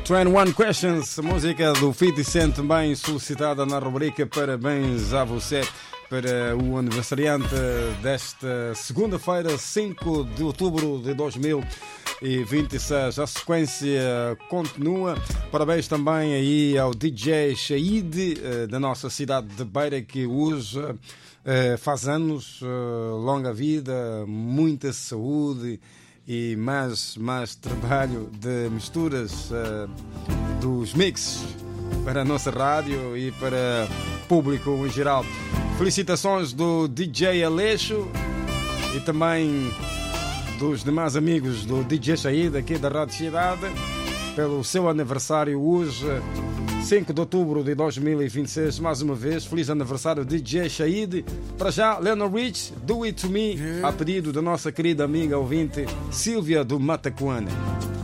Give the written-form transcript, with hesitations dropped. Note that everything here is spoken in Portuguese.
21 Questions, música do 50 Cent, também solicitada na rubrica Parabéns a você, para o aniversariante desta segunda-feira, 5 de outubro de 2026. A sequência continua. Parabéns também aí ao DJ Shaid, da nossa cidade de Beira, que hoje faz anos. Longa vida, muita saúde e mais trabalho de misturas dos mixes para a nossa rádio e para o público em geral. Felicitações do DJ Aleixo e também dos demais amigos do DJ Shaid aqui da Rádio Cidade pelo seu aniversário hoje, 5 de outubro de 2026. Mais uma vez, feliz aniversário DJ Shaid. Para já, Leonard Rich, Do It To Me, a pedido da nossa querida amiga ouvinte Silvia do Matacoana.